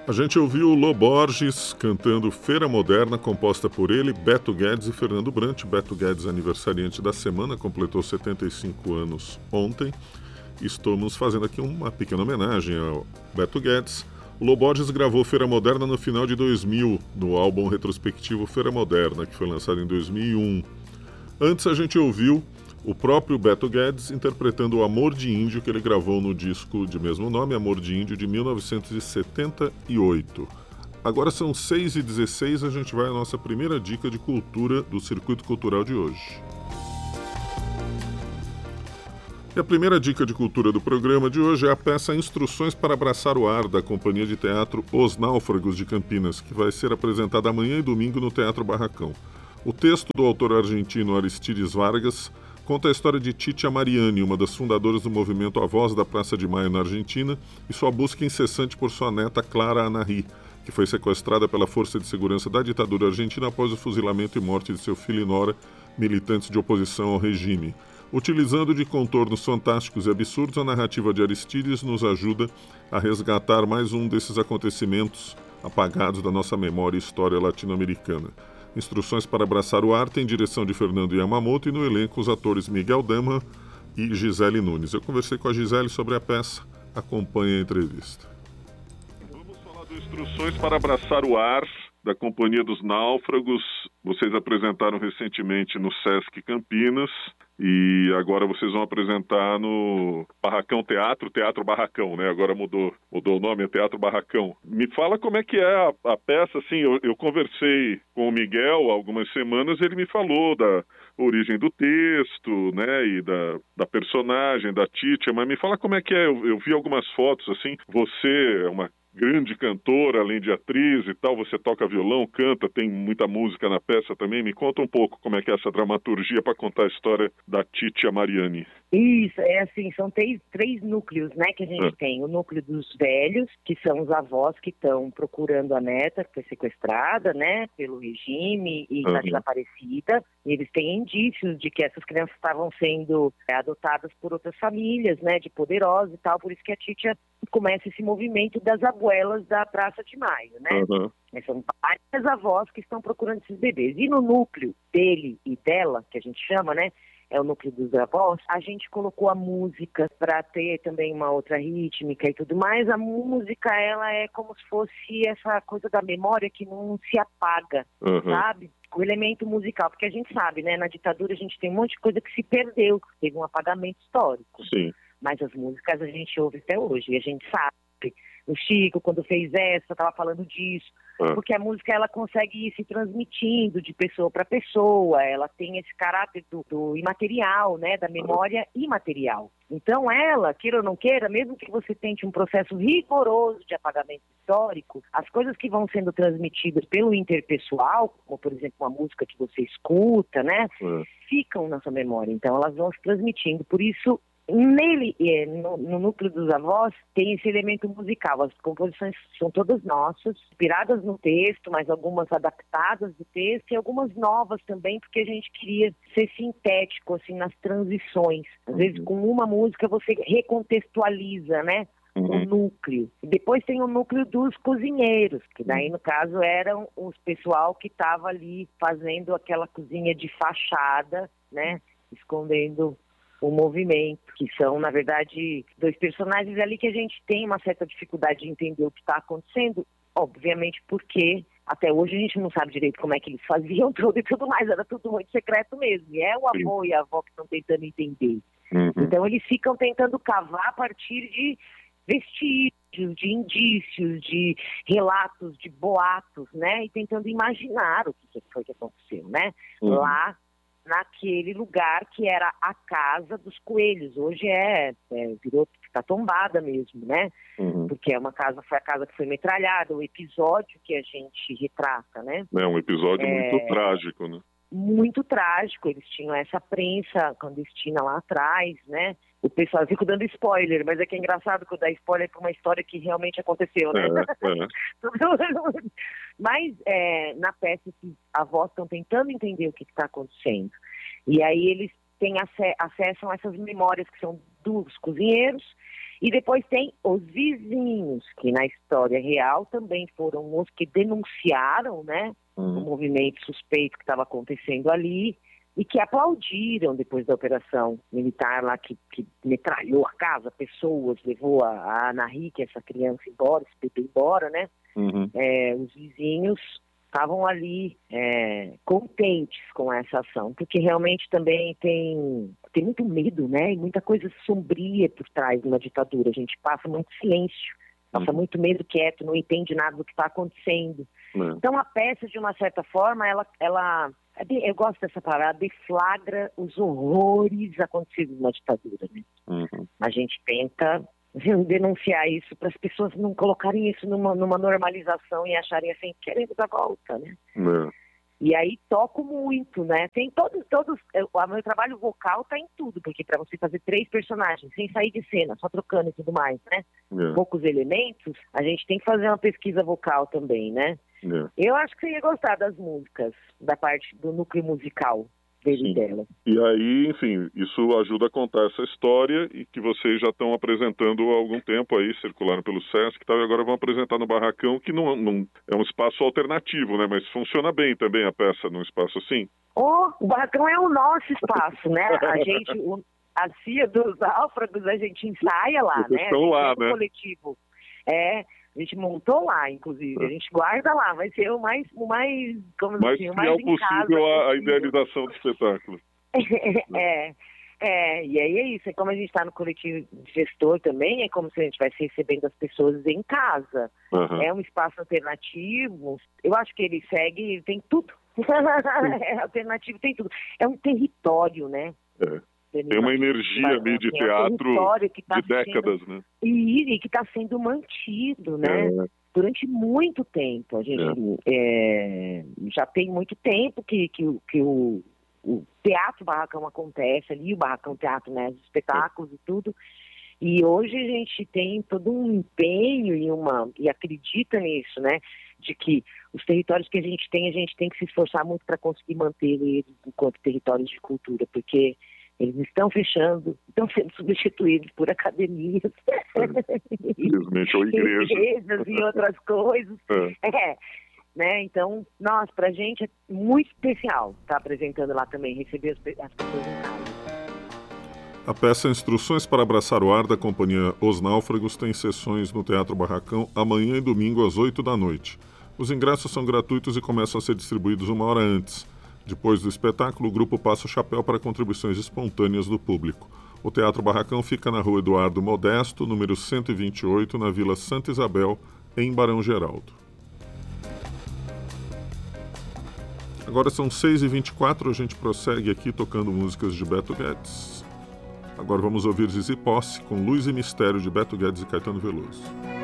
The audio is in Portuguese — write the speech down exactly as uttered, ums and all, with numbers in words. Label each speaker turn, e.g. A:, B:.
A: A gente ouviu Lô Borges cantando Feira Moderna, composta por ele, Beto Guedes e Fernando Brant. Beto Guedes, aniversariante da semana, completou setenta e cinco anos ontem. Estamos fazendo aqui uma pequena homenagem ao Beto Guedes. O Lô Borges gravou Feira Moderna no final de dois mil, no álbum retrospectivo Feira Moderna, que foi lançado em dois mil e um. Antes a gente ouviu o próprio Beto Guedes interpretando o Amor de Índio, que ele gravou no disco de mesmo nome, Amor de Índio, de mil novecentos e setenta e oito. Agora são seis e dezesseis, a gente vai à nossa primeira dica de cultura do Circuito Cultural de hoje. E a primeira dica de cultura do programa de hoje é a peça Instruções para Abraçar o Ar, da Companhia de Teatro Os Náufragos de Campinas, que vai ser apresentada amanhã e domingo no Teatro Barracão. O texto do autor argentino Aristides Vargas conta a história de Titia Mariani, uma das fundadoras do movimento A Voz da Praça de Maio na Argentina, e sua busca incessante por sua neta Clara Anahy, que foi sequestrada pela Força de Segurança da ditadura argentina após o fuzilamento e morte de seu filho e nora, militantes de oposição ao regime. Utilizando de contornos fantásticos e absurdos, a narrativa de Aristides nos ajuda a resgatar mais um desses acontecimentos apagados da nossa memória e história latino-americana. Instruções para Abraçar o Ar tem direção de Fernando Yamamoto e no elenco os atores Miguel Dama e Gisele Nunes. Eu conversei com a Gisele sobre a peça. Acompanhe a entrevista. Vamos falar do Instruções para Abraçar o Ar, da Companhia dos Náufragos. Vocês apresentaram recentemente no Sesc Campinas e agora vocês vão apresentar no Barracão Teatro, Teatro Barracão, né? Agora mudou, mudou o nome, é Teatro Barracão. Me fala como é que é a, a peça, assim, eu, eu conversei com o Miguel há algumas semanas, ele me falou da origem do texto, né, e da, da personagem, da Titia, mas me fala como é que é, eu, eu vi algumas fotos, assim, você é uma grande cantora, além de atriz e tal, você toca violão, canta, tem muita música na peça também. Me conta um pouco como é que é essa dramaturgia para contar a história da Titia Mariani.
B: Isso, é assim, são três, três núcleos, né, que a gente é. tem. O núcleo dos velhos, que são os avós que estão procurando a neta, que foi sequestrada, né, pelo regime e está uhum. desaparecida. E eles têm indícios de que essas crianças estavam sendo é, adotadas por outras famílias, né, de poderosos e tal, por isso que a Titia começa esse movimento das abuelas da Praça de Maio, né? Uhum. São várias avós que estão procurando esses bebês. E no núcleo dele e dela, que a gente chama, né, é o núcleo dos avós, a gente colocou a música para ter também uma outra rítmica e tudo mais. A música, ela é como se fosse essa coisa da memória que não se apaga, uhum. sabe? O elemento musical, porque a gente sabe, né, na ditadura a gente tem um monte de coisa que se perdeu, teve um apagamento histórico.
A: Sim.
B: Mas as músicas a gente ouve até hoje, e a gente sabe. O Chico, quando fez essa, estava falando disso, ah. porque a música ela consegue ir se transmitindo de pessoa para pessoa, ela tem esse caráter do, do imaterial, né, da memória imaterial. Então ela, queira ou não queira, mesmo que você tente um processo rigoroso de apagamento histórico, as coisas que vão sendo transmitidas pelo interpessoal, como por exemplo uma música que você escuta, né, ah. ficam na sua memória, então elas vão se transmitindo, por isso nele, no, no núcleo dos avós, tem esse elemento musical. As composições são todas nossas, inspiradas no texto, mas algumas adaptadas do texto e algumas novas também, porque a gente queria ser sintético, assim, nas transições. Às uhum. vezes, com uma música, você recontextualiza, né? Uhum. O núcleo. E depois tem o núcleo dos cozinheiros, que daí, no caso, eram os pessoal que estava ali fazendo aquela cozinha de fachada, né? Escondendo o movimento, que são, na verdade, dois personagens ali que a gente tem uma certa dificuldade de entender o que está acontecendo, obviamente porque até hoje a gente não sabe direito como é que eles faziam tudo e tudo mais, era tudo muito secreto mesmo, e é o avô e a avó que estão tentando entender. Uhum. Então eles ficam tentando cavar a partir de vestígios, de indícios, de relatos, de boatos, né, e tentando imaginar o que foi que aconteceu, né, uhum. lá naquele lugar que era a Casa dos Coelhos. Hoje é, é virou, está tombada mesmo, né? Uhum. Porque é uma casa, foi a casa que foi metralhada, o episódio que a gente retrata, né?
A: É um episódio é, muito trágico, né?
B: Muito trágico, eles tinham essa prensa clandestina lá atrás, né? O pessoal, eu fico dando spoiler, mas é que é engraçado que eu dar spoiler para uma história que realmente aconteceu, né? É, é. Mas é, na peça, esses avós estão tentando entender o que está acontecendo. E aí eles têm ac- acessam essas memórias que são dos cozinheiros E depois tem os vizinhos, que na história real também foram os que denunciaram, né, uhum. o movimento suspeito que estava acontecendo ali e que aplaudiram depois da operação militar lá que, que metralhou a casa, pessoas, levou a, a Ana Hick, essa criança embora, esse bebê embora, né? Uhum. É, os vizinhos estavam ali é, contentes com essa ação, porque realmente também tem, tem muito medo, né? E muita coisa sombria por trás de uma ditadura. A gente passa muito silêncio, passa uhum. muito medo quieto, não entende nada do que está acontecendo. Uhum. Então a peça, de uma certa forma, ela, ela, eu gosto dessa palavra, deflagra os horrores acontecidos na ditadura. Né? Uhum. A gente tenta denunciar isso para as pessoas não colocarem isso numa, numa normalização e acharem assim, queremos a volta, né? Uhum. E aí toco muito, né? Tem todos, todos, o meu trabalho vocal tá em tudo, porque para você fazer três personagens, sem sair de cena, só trocando e tudo mais, né? É. Poucos elementos, a gente tem que fazer uma pesquisa vocal também, né? É. Eu acho que você ia gostar das músicas, da parte do núcleo musical dele e dela.
A: E aí, enfim, isso ajuda a contar essa história e que vocês já estão apresentando há algum tempo aí, circularam pelo Sesc e tal, e agora vão apresentar no Barracão, que não, não é um espaço alternativo, né? Mas funciona bem também a peça num espaço assim.
B: Oh, o Barracão é o nosso espaço, né? A gente, o, a Cia dos Náufragos, a gente ensaia lá,
A: vocês
B: né?
A: Estão lá, né?
B: Coletivo. É, a gente montou lá, inclusive, a gente guarda lá, vai ser o mais, o mais, como
A: mais
B: assim, o
A: mais
B: possível
A: a, possível a idealização do espetáculo.
B: é, é, e aí é isso, é como a gente está no coletivo de gestor também, é como se a gente estivesse recebendo as pessoas em casa. Uhum. É um espaço alternativo, eu acho que ele segue, tem tudo. É alternativo, tem tudo. É um território, né? É.
A: Tem uma energia ali de teatro tá de décadas,
B: sendo,
A: né?
B: E, e que está sendo mantido, né? É. Durante muito tempo. A gente é. É, já tem muito tempo que, que, que o, o Teatro Barracão acontece ali, o Barracão Teatro, né? Os espetáculos é. e tudo. E hoje a gente tem todo um empenho e, uma, e acredita nisso, né? De que os territórios que a gente tem, a gente tem que se esforçar muito para conseguir manter eles enquanto territórios de cultura, porque eles estão fechando, estão sendo substituídos por academias.
A: Infelizmente, ou igrejas.
B: igrejas e outras coisas. É. É, né? Então, nós, pra gente, é muito especial estar apresentando lá também, receber as, as pessoas em casa.
A: A peça Instruções para Abraçar o Ar, da companhia Os Náufragos, tem sessões no Teatro Barracão amanhã e domingo às oito da noite. Os ingressos são gratuitos e começam a ser distribuídos uma hora antes. Depois do espetáculo, o grupo passa o chapéu para contribuições espontâneas do público. O Teatro Barracão fica na Rua Eduardo Modesto, número cento e vinte e oito, na Vila Santa Isabel, em Barão Geraldo. Agora são seis e vinte e quatro, a gente prossegue aqui tocando músicas de Beto Guedes. Agora vamos ouvir Zizi Posse com Luz e Mistério de Beto Guedes e Caetano Veloso.